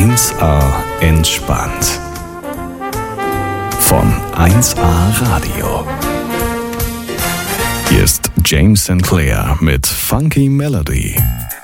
1A entspannt. Von 1A Radio. Hier ist James Sinclair mit Funky Melody.